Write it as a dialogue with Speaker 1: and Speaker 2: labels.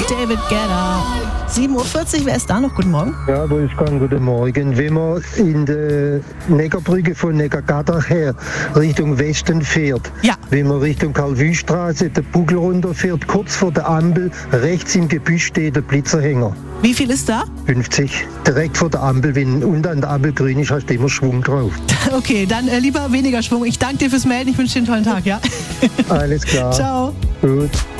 Speaker 1: David Guetta. 7.40 Uhr, wer ist da noch? Guten Morgen.
Speaker 2: Ja, Wolfgang, guten Morgen. Wenn man in der Neckarbrücke von Neckargattach her Richtung Westen fährt, wenn man Richtung Karl-Wüst-Straße den Buckel runterfährt, kurz vor der Ampel, rechts im Gebüsch steht der Blitzerhänger.
Speaker 1: Wie viel ist da?
Speaker 2: 50. Direkt vor der Ampel, wenn unten an der Ampel grün ist, hast du immer Schwung drauf.
Speaker 1: Okay, dann lieber weniger Schwung. Ich danke dir fürs Melden. Ich wünsche dir einen tollen Tag, ja?
Speaker 2: Alles klar.
Speaker 1: Ciao.
Speaker 2: Gut.